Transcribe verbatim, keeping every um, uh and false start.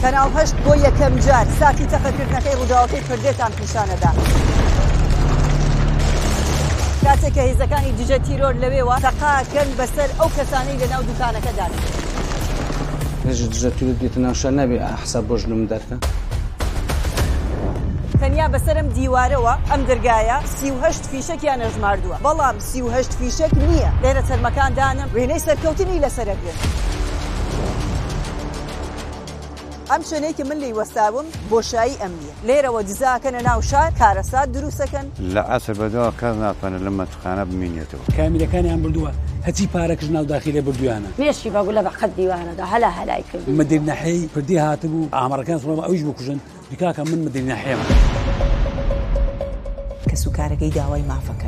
کەناڵ هەشت بۆ یەکەم جار ساتی تەقەکردنەکەی ڕووداوەکەی کردێتان پیشانەدا. کاتێک کە هێزەکانی دژە تیرۆر لەوێوە تەقاکەن بەسەر ئەو کەسانەی لەناو دوکانەکەدان. هێزی دژە تیرۆر دیتە ناو شار نابێ حساب بۆ ژنم دەرکە. تەنیا بەسەرم دیوارەوە ئەم دەرگایە سی و هەشت فیشەکیان نەژماردووە، بەڵام سی و هەشت فیشەک نییە. لێرە چەرمەکاندانم وێنەی سەرکەوتنی لەسەرەگرن. ئەم شوێنەیەکی من لێی وەستاوم بۆشایی ئەمنیە. لێرەوە دزاکەنە ناو شار کارەسات دروستەکەن. لە عەسر بەدەوە کەس ناتوانێت لەم مەتوقانە بمینێتەوە. کامیرەکانیان بردووە هەچی پارەکەش ناو داخیلێ بردویانە. مێشی بەگوڵە بەقەت دیوانەدا هەلا هەلای کرد. مدیر نەحەی پردی هاتبوو ئامەڕەکان سڵەوە ئەویش بکوژن دیکاکە من مدیر نەحەیەمە. کە سوکارەکەی داوای مافەکە.